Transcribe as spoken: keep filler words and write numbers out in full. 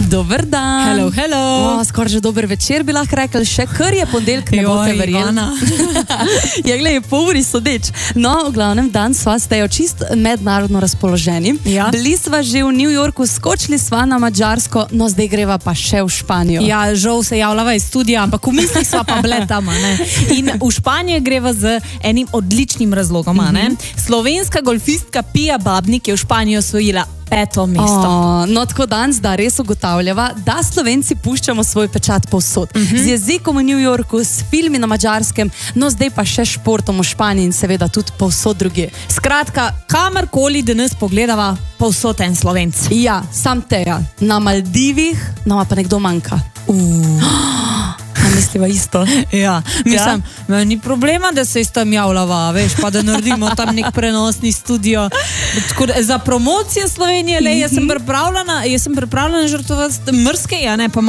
Dober dan. Hello, hello. O, skoraj že dober večer bi lahko rekli, še kar je ponedeljek, ne boste verjeli. Ja, glej, po uri sodeč. No, v glavnem, dan sva stejo čist mednarodno razpoloženi. Ja. Bili sva že v New Yorku, skočili sva na Madžarsko, no zdaj greva pa še v Španijo. Ja, žal se javljava iz studija, ampak v mislih sva pa bile tam, ne. In v Španijo greva z enim odličnim razlogom, ne. Slovenska golfistka Pia Babnik je v Španijo osvojila peto mesto. O, no, tako danes, da res ugotavljava, da Slovenci puščamo svoj pečat povsod. Uh-huh. Z jezikom v New Yorku, s filmi na Madžarskem, no zdaj pa še športom v Španiji in seveda tudi povsod druge. Skratka, kamarkoli, da nas pogledava, povsod en Slovenc. Ja, sam teja. Na Maldivih nama pa nekdo manjka. Uh. A misliva isto? Ja, mislim, ja? Ni problema, da se iz tam javljava, veš, pa da naredimo tam nek prenosni studio. Tako, za promocijo Slovenije, le, jaz sem pripravljena, jaz sem pripravljena žrtvovati mrske, ja ne, pa